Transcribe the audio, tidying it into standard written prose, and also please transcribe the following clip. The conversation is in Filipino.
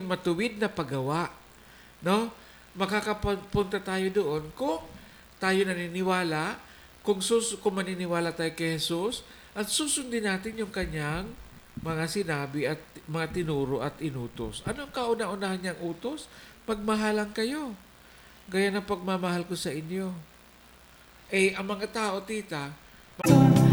matuwid na paggawa. No? Makakapunta tayo doon kung tayo naniniwala, kung maniniwala tayo kay Jesus, at susundin natin yung kanyang mga sinabi at mga tinuro at inutos. Anong kauna-unahan niyang utos? Pagmahalan kayo. Gaya ng pagmamahal ko sa inyo. Ang mga tao, tita,